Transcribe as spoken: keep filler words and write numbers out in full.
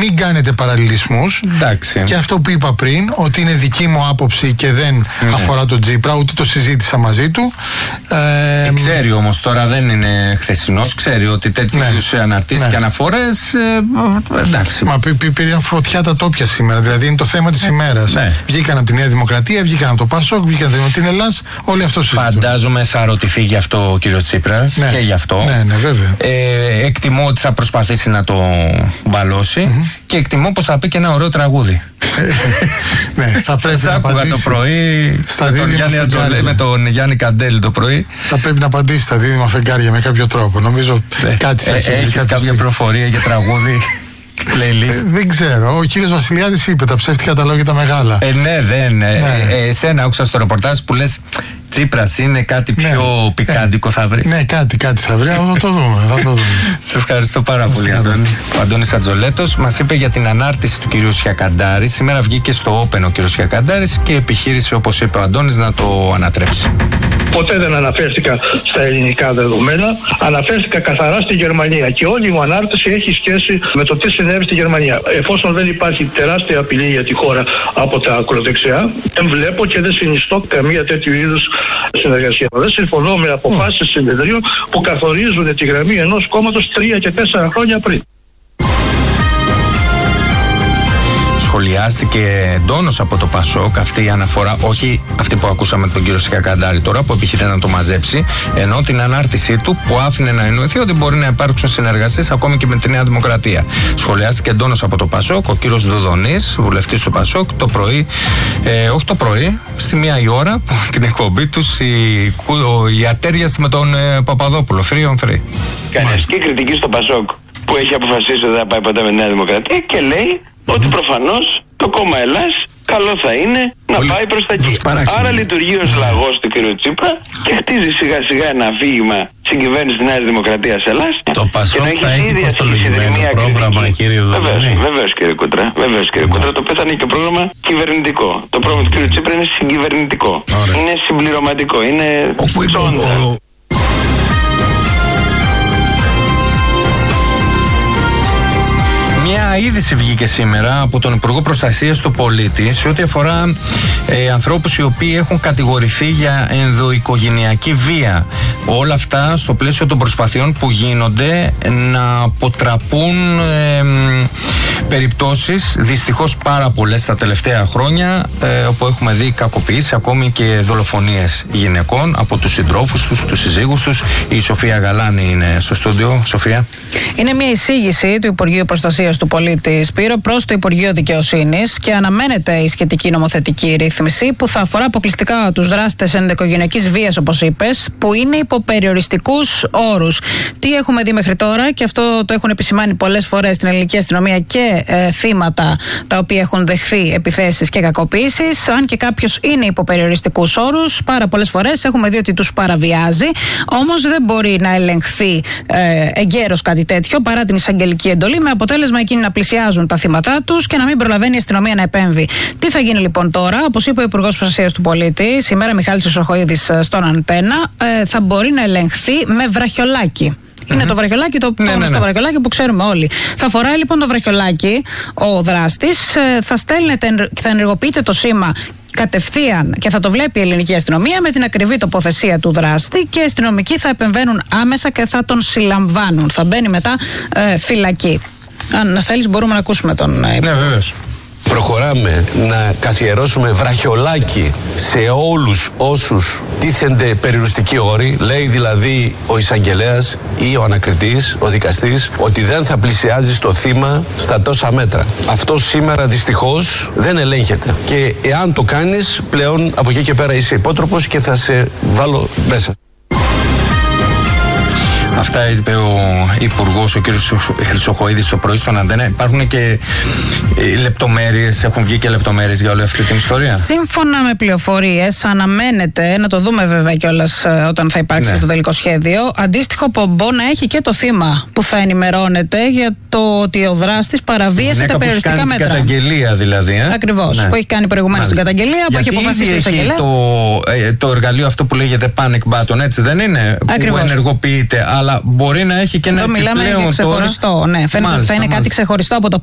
μην κάνετε παραλληλισμούς. Εντάξει. Και αυτό που είπα πριν, ότι είναι δική μου άποψη και δεν ναι. αφορά τον Τσίπρα, ούτε το συζήτησα μαζί του. Ε, ε, ξέρει όμως, τώρα δεν είναι χθεσινός, ξέρει ότι τέτοιου ναι. αναρτήσεις ναι. και αναφορές. Ε, εντάξει. Μα πήραν φωτιά τα τόπια σήμερα, δηλαδή είναι το θέμα της ημέρας. Ναι. Βγήκαν από τη Νέα Δημοκρατία, βγήκαν από το Πασόκ, βγήκαν από την Ελλάς, όλοι αυτό συζητούν. Φαντάζομαι θα ρωτηθεί γι' αυτό ο κύριος Τσίπρας ναι. και γι' αυτό. Ναι, ναι, βέβαια. Ε, εκτιμώ ότι θα προσπαθήσει να το μπαλώσει mm-hmm. και εκτιμώ πως θα πει και ένα ωραίο τραγούδι. Ναι, θα πρέπει σας να άκουγα απαντήσει το πρωί με τον, Γιάννη Ατζολέ, με τον Γιάννη Καντέλη το πρωί. Θα πρέπει να απαντήσει στα δίδυμα φεγγάρια με κάποιο τρόπο. Νομίζω ναι. κάτι θα ε, έχει. Έχεις κάποια προφορία για τραγούδι? Playlist. Δεν ξέρω. Ο κύριος Βασιλιάδης είπε τα ψεύτικα τα λόγια τα μεγάλα. Ε, ναι, δεν. Ναι. Ε, εσένα άκουσα στο ρεπορτάζ που λες Τσίπρας είναι κάτι πιο ναι. πικάντικο θα βρει. Ναι, κάτι, κάτι θα βρει. Θα το δούμε. Θα το δούμε. Σε ευχαριστώ πάρα πολύ, Αντώνη. Ο Αντώνης Ατζολέτος μας είπε για την ανάρτηση του κυρίου Σιακαντάρη. Σήμερα βγήκε στο Open ο κύριος Σιακαντάρης και επιχείρησε, όπως είπε ο Αντώνης, να το ανατρέψει. Ποτέ δεν αναφέρθηκα στα ελληνικά δεδομένα. Αναφέρθηκα καθαρά στη Γερμανία. Και όλη μου ανάρτηση έχει σχέση με το τι συνέβη στη Γερμανία. Εφόσον δεν υπάρχει τεράστια απειλή για τη χώρα από τα ακροδεξιά, δεν βλέπω και δεν συνιστώ καμία τέτοιου είδους συνεργασία. Δεν συμφωνώ με αποφάσεις συνεδρίων που καθορίζουν τη γραμμή ενός κόμματος τρία και τέσσερα χρόνια πριν. Σχολιάστηκε εντόνως από το Πασόκ αυτή η αναφορά, όχι αυτή που ακούσαμε τον κύριο Σιακαντάρη τώρα, που επιχειρεί να το μαζέψει, ενώ την ανάρτησή του που άφηνε να εννοηθεί ότι μπορεί να υπάρξουν συνεργασίες ακόμη και με τη Νέα Δημοκρατία. Σχολιάστηκε εντόνως από το Πασόκ ο κύριος Δουδονής, βουλευτής του Πασόκ, το πρωί, ε, όχι το πρωί, στη μία η ώρα, που την εκπομπή τους η, η ατέριαστη με τον ε, Παπαδόπουλο, three on three. Κάνει ασκή κριτική στο Πασόκ που έχει αποφασίσει ότι δεν θα πάει ποτέ με τη Νέα Δημοκρατία και λέει mm-hmm. ότι προφανώς το κόμμα Ελλάς καλό θα είναι να Όλοι πάει προς τα εκεί. Άρα λειτουργεί ως λαγός του κ. Τσίπρα και χτίζει σιγά σιγά ένα αφήγημα στην κυβέρνηση της Νέας Δημοκρατίας Ελλάς. Το Πασόκ θα έχει υποστολογημένο πρόγραμμα, κύριε Δοδονή. Βεβαίως κύριε Κούτρα, βεβαίως κύριε Κούτρα, το οποίο θα είναι και πρόγραμμα κυβερνητικό. Το πρόγραμμα του κ. Τσίπρα είναι συγκυβερνητικό. Ωραία. Είναι συμπληρωματικό, είναι τσόντα. Μια είδηση βγήκε σήμερα από τον Υπουργό Προστασίας του Πολίτη σε ό,τι αφορά ε, ανθρώπους οι οποίοι έχουν κατηγορηθεί για ενδοοικογενειακή βία. Όλα αυτά στο πλαίσιο των προσπαθειών που γίνονται να αποτραπούν ε, περιπτώσεις, δυστυχώς πάρα πολλές τα τελευταία χρόνια, ε, όπου έχουμε δει κακοποιήσεις, ακόμη και δολοφονίες γυναικών από τους συντρόφους τους, τους συζύγους τους. Η Σοφία Γαλάνη είναι στο στούντιο. Σοφία. Είναι μια εισήγηση του Υπουργείου Προστασίας του Πολίτη, Σπύρο, προς το Υπουργείο Δικαιοσύνης και αναμένεται η σχετική νομοθετική ρύθμιση που θα αφορά αποκλειστικά τους δράστες ενδοοικογενειακής βίας, όπως είπες, που είναι υπό περιοριστικούς όρους. Τι έχουμε δει μέχρι τώρα, και αυτό το έχουν επισημάνει πολλές φορές στην ελληνική αστυνομία και ε, θύματα τα οποία έχουν δεχθεί επιθέσεις και κακοποίησεις, αν και κάποιος είναι υπό περιοριστικούς όρους, πάρα πολλές φορές έχουμε δει ότι τους παραβιάζει, όμως δεν μπορεί να ελεγχθεί ε, εγκαίρως κάτι τέτοιο παρά την εισαγγελική εντολή, με αποτέλεσμα εκείνοι να πλησιάζουν τα θύματα τους και να μην προλαβαίνει η αστυνομία να επέμβει. Τι θα γίνει λοιπόν τώρα? Όπως είπε ο Υπουργός Προστασίας του Πολίτη σήμερα, Μιχάλης Χρυσοχοΐδης, στον Αντένα, ε, θα μπορεί να ελεγχθεί με βραχιολάκι. Είναι mm-hmm. το βραχιολάκι, το ναι, ναι, ναι. βραχιολάκι που ξέρουμε όλοι. Θα φοράει λοιπόν το βραχιολάκι ο δράστης, ε, θα στέλνεται, θα ενεργοποιείται το σήμα κατευθείαν και θα το βλέπει η ελληνική αστυνομία με την ακριβή τοποθεσία του δράστη και οι αστυνομικοί θα επεμβαίνουν άμεσα και θα τον συλλαμβάνουν. Θα μπαίνει μετά ε, φυλακή. Αν θέλεις μπορούμε να ακούσουμε τον ναι, βεβαίως. Προχωράμε να καθιερώσουμε βραχιολάκι σε όλους όσους τίθενται περιοριστικοί όροι. Λέει δηλαδή ο εισαγγελέας ή ο ανακριτής, ο δικαστής, ότι δεν θα πλησιάζει στο θύμα στα τόσα μέτρα. Αυτό σήμερα δυστυχώς δεν ελέγχεται. Και εάν το κάνεις, πλέον από εκεί και πέρα είσαι υπότροπος και θα σε βάλω μέσα. Αυτά είπε ο Υπουργός, ο κ. Χρυσοχοΐδης, το πρωί στον Αντένα. Υπάρχουν και λεπτομέρειες, έχουν βγει και λεπτομέρειες για όλη αυτή την ιστορία. Σύμφωνα με πληροφορίες, αναμένεται, να το δούμε βέβαια κιόλας όταν θα υπάρξει ναι. το τελικό σχέδιο, αντίστοιχο πομπό να έχει και το θύμα που θα ενημερώνεται για το ότι ο δράστης παραβίασε τα περιοριστικά μέτρα. Την καταγγελία δηλαδή. Ε? Ακριβώς. Ναι. Που έχει κάνει προηγουμένως την καταγγελία, που έχει αποφασίσει ο εισαγγελέας. Το, ε, το εργαλείο αυτό που λέγεται panic button, έτσι δεν είναι? Ακριβώς. Που ενεργοποιείται, αλλά μπορεί να έχει και ένα επιπλέον. Μιλάμε για ξεχωριστό. Τώρα. Ναι, φαίνεται ότι θα είναι μάλιστα. κάτι ξεχωριστό από το